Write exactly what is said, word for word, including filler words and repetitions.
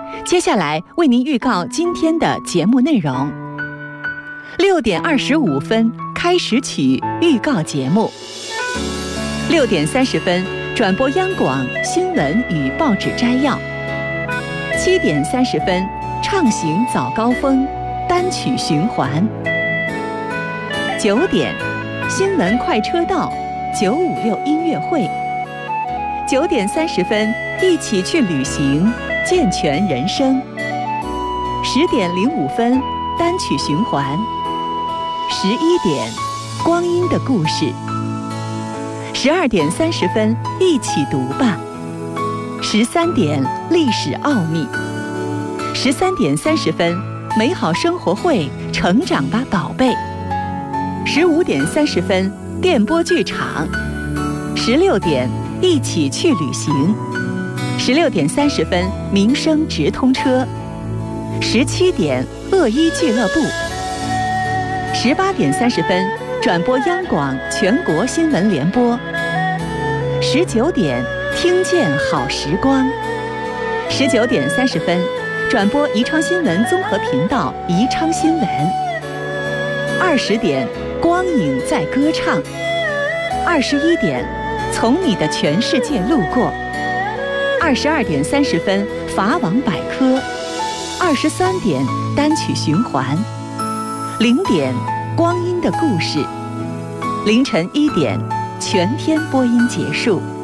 接下来为您预告今天的节目内容。六点二十五分开始曲预告节目。六点三十分转播央广新闻与报纸摘要。七点三十分畅行早高峰单曲循环。九点新闻快车道九五六音乐会。九点三十分一起去旅行健全人生。十点零五分单曲循环。十一点光阴的故事。十二点三十分一起读吧。十三点历史奥秘。十三点三十分美好生活会成长吧宝贝。十五点三十分电波剧场。十六点一起去旅行。十六点三十分民生直通车。十七点恶医俱乐部。十八点三十分转播央广全国新闻联播。十九点听见好时光。十九点三十分转播宜昌新闻综合频道宜昌新闻。二十点光影在歌唱。二十一点从你的全世界路过。二十二点三十分法网百科。二十三点单曲循环。零点光阴的故事。凌晨一点全天播音结束。